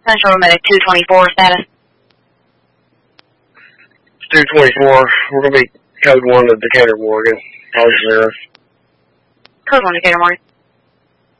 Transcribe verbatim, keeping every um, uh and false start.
Central Medic two twenty-four, status. two twenty-four, we're going to be code one of Decatur, Oregon. Code zero. Code one, Decatur, Morgan.